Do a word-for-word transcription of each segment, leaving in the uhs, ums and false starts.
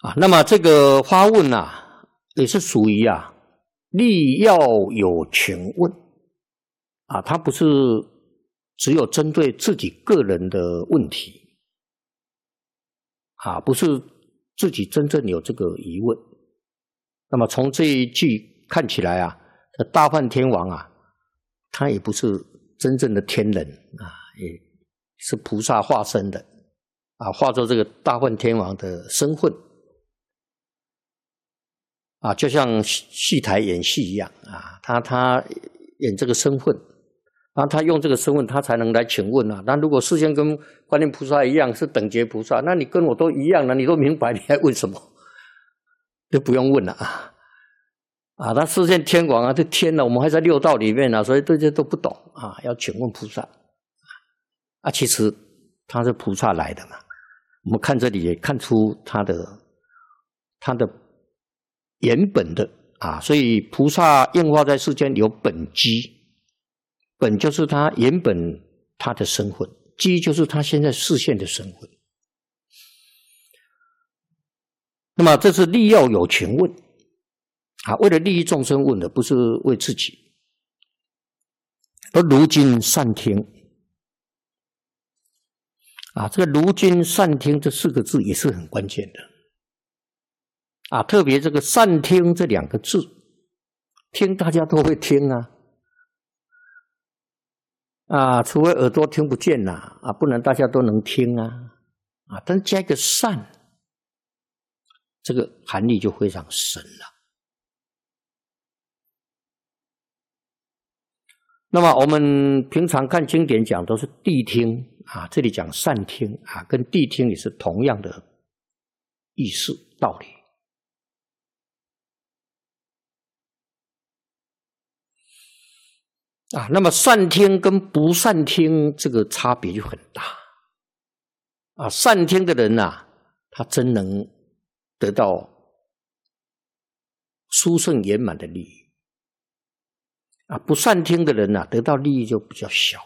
啊，那么这个发问啊，也是属于啊力要有情问啊，它不是只有针对自己个人的问题啊，不是自己真正有这个疑问。那么从这一句看起来啊，这大梵天王啊，他也不是真正的天人啊，也是菩萨化身的啊，化作这个大梵天王的身份。啊，就像戏台演戏一样啊，他他演这个身份，然后他用这个身份，他才能来请问啊。那如果事先跟观音菩萨一样是等觉菩萨，那你跟我都一样了，你都明白，你还问什么？就不用问了啊！啊，他示现天王啊，这天呢，我们还在六道里面啊，所以这些都不懂啊，要请问菩萨啊。其实他是菩萨来的嘛，我们看这里也看出他的他的。原本的啊，所以菩萨应化在世间有本机，本就是他原本他的身份，机就是他现在示现的身份。那么这是力要有情问啊，为了利益众生问的，不是为自己。而如今善听啊，这个如今善听这四个字也是很关键的。啊，特别这个善听这两个字，听大家都会听啊，啊，除非耳朵听不见啦，啊，不然大家都能听啊，啊，但加一个善，这个含义就非常深了。那么我们平常看经典讲都是谛听啊，这里讲善听啊，跟谛听也是同样的意思道理。啊，那么善听跟不善听这个差别就很大啊。善听的人啊，他真能得到殊胜圆满的利益啊。不善听的人啊，得到利益就比较小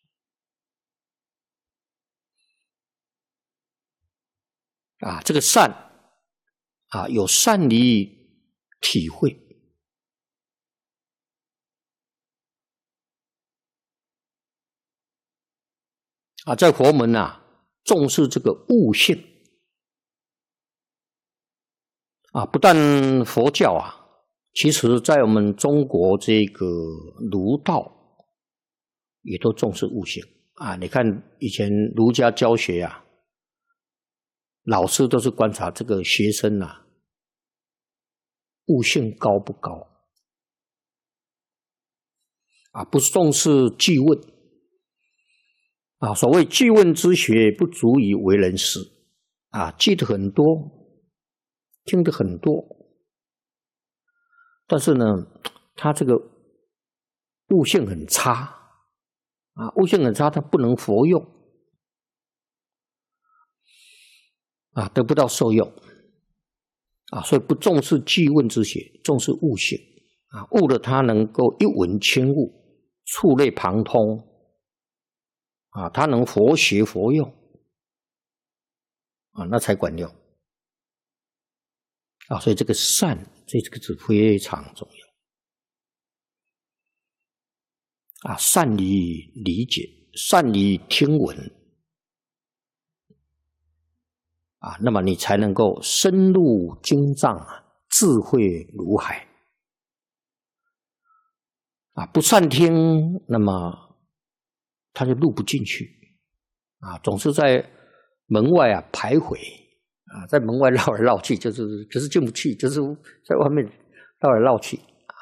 啊。这个善啊，有善于体会。啊，在佛门啊，重视这个悟性啊，不但佛教啊，其实在我们中国这个儒道也都重视悟性啊。你看以前儒家教学啊，老师都是观察这个学生啊，悟性高不高啊，不重视记问。啊，所谓记问之学，不足以为人师啊，记得很多，听得很多，但是呢，他这个悟性很差啊，悟性很差，他不能佛用啊，得不到受用啊，所以不重视记问之学，重视悟性啊，悟了他能够一闻轻悟，触类旁通。啊，他能佛学佛用啊，那才管用啊。所以这个善，这这个字非常重要啊。善于理解，善于听闻啊，那么你才能够深入经藏啊，智慧如海啊。不善听，那么他就入不进去啊，总是在门外啊徘徊啊，在门外绕来绕去，就是就是进不去，就是在外面绕来绕去啊。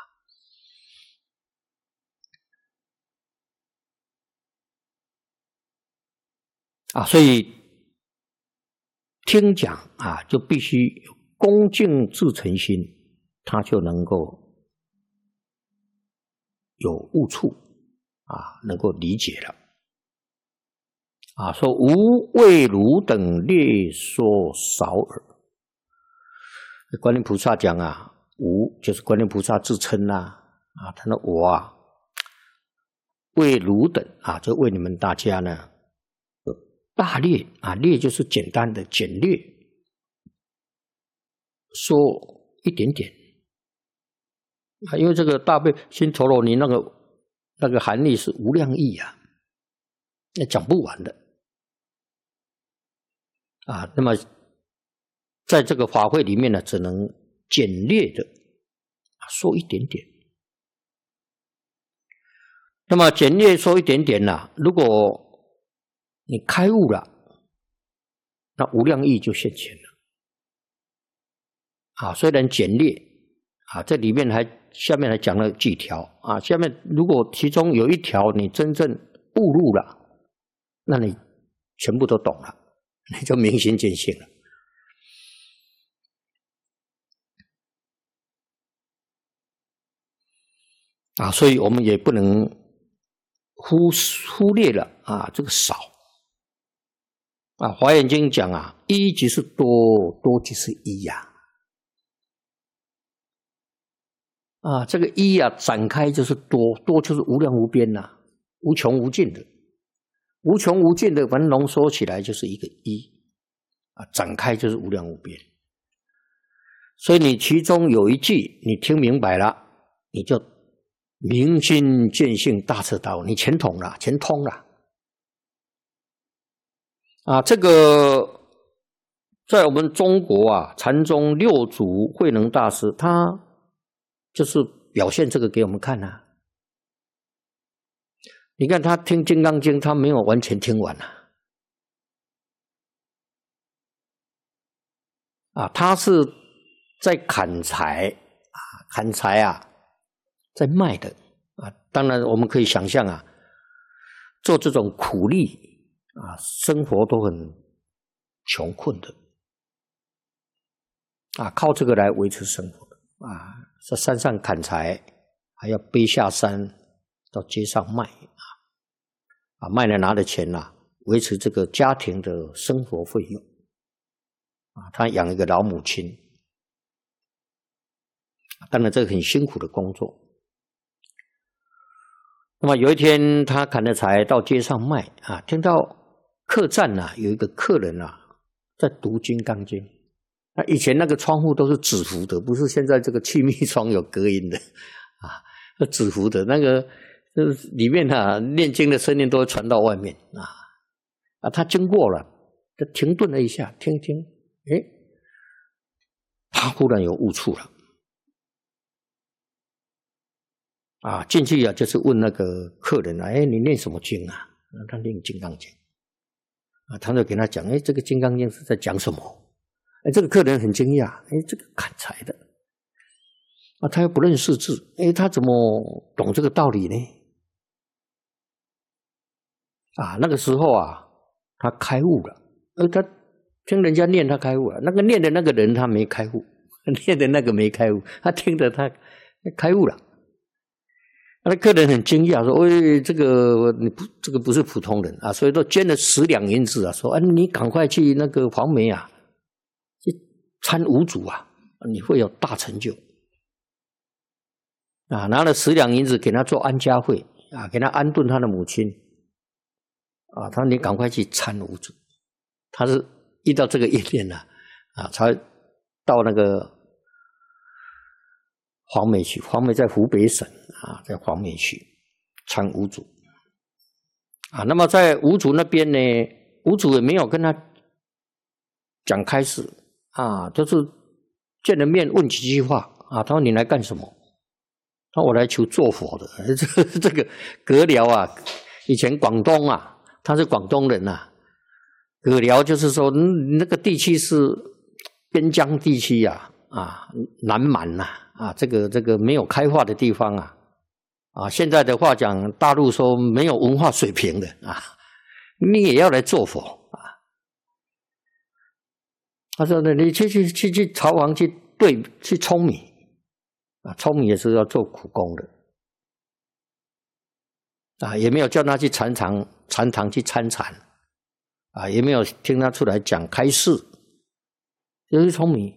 啊，所以听讲啊，就必须有恭敬至诚心，他就能够有悟处啊，能够理解了。啊，说无为汝等略说少耳。观音菩萨讲啊，无就是观音菩萨自称啊，啊，他说我啊，为汝等啊，就为你们大家呢，大略啊，略就是简单的简略缩一点点啊，因为这个大悲心陀罗尼那个那个含义是无量义啊，那讲不完的啊。那么在这个法会里面呢，只能简略的说一点点。那么简略说一点点啦，如果你开悟了，那无量义就现前了啊。虽然简略啊，这里面还下面还讲了几条啊。下面如果其中有一条你真正悟入了，那你全部都懂了，你就明心见性了啊。所以我们也不能忽忽略了啊，这个少啊。《华严经》讲啊，一即是多，多即是一呀。啊，这个一啊展开就是多，多就是无量无边呐、啊，无穷无尽的，无穷无尽的，把它浓缩起来就是一个一啊，展开就是无量无边。所以你其中有一句你听明白了，你就明心见性大彻大悟，你全通了，全通了啊！这个在我们中国啊，禅宗六祖慧能大师，他就是表现这个给我们看啊。你看他听《金刚经》，他没有完全听完啊，啊，他是在砍柴啊，砍柴啊。在卖的啊，当然我们可以想象啊，做这种苦力啊，生活都很穷困的啊，靠这个来维持生活的啊，在山上砍柴，还要背下山到街上卖啊，啊卖了拿的钱啊，维持这个家庭的生活费用啊，他养一个老母亲，当然这个很辛苦的工作。那么有一天，他砍了柴到街上卖啊，听到客栈啊有一个客人啊在读《金刚经》。那以前那个窗户都是纸糊的，不是现在这个气密窗有隔音的啊，是纸糊的。那个就是里面啊念经的声音都会传到外面啊啊，他经过了，就停顿了一下，听听，诶，他忽然有悟处了。啊，进去啊，就是问那个客人啊，哎，你念什么经啊？他念《金刚经》啊，他就给他讲，哎，这个《金刚经》是在讲什么？哎，这个客人很惊讶，哎，这个砍柴的啊，他又不认识字，哎，他怎么懂这个道理呢？啊，那个时候啊，他开悟了，而他听人家念，他开悟了。那个念的那个人他没开悟，念的那个没开悟，他听的他开悟了。那客人很惊讶，说：“喂，这个你不，这个不是普通人啊！”所以都捐了十两银子啊，说：“啊，你赶快去那个黄梅啊，去参五祖啊，你会有大成就。”啊，拿了十两银子给他做安家会啊，给他安顿他的母亲啊。他说：“你赶快去参五祖。”他是遇到这个因缘了啊，才到那个黄梅去。黄梅在湖北省。啊，在黄梅区参五祖啊，那么在五祖那边呢，五祖也没有跟他讲开示啊，就是见了面问几句话啊。他说：“你来干什么？”他说：“我来求做佛的。”这这个獦獠啊，以前广东啊，他是广东人啊，獦獠就是说那个地区是边疆地区啊，啊，南蛮呐啊，啊，这个这个没有开化的地方啊。啊，现在的话讲，大陆说没有文化水平的啊，你也要来做佛啊。他说呢，你去去去去朝王去对去舂米啊，舂米也是要做苦工的啊，也没有叫他去禅堂禅堂去参禅啊，也没有听他出来讲开示，就是舂米。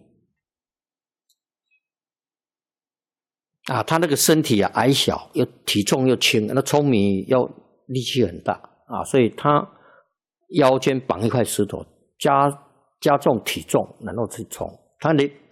啊，他那个身体啊矮小，又体重又轻，那舂米要力气很大啊，所以他腰间绑一块石头，加加重体重，然后去冲。他连